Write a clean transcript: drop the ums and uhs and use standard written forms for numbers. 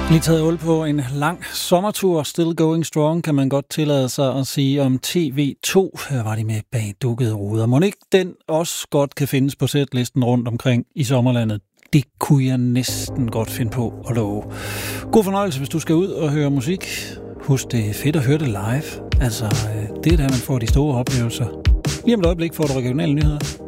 Lige taget hul på en lang sommertur. Still going strong, kan man godt tillade sig at sige om TV2. Her var de med bag dukkede ruder. Mon ikke den også godt kan findes på sætlisten rundt omkring i sommerlandet? Det kunne jeg næsten godt finde på at love. God fornøjelse, hvis du skal ud og høre musik. Husk, det er fedt at høre det live. Altså, det er der, man får de store oplevelser. Lige om et øjeblik får du regionale nyheder.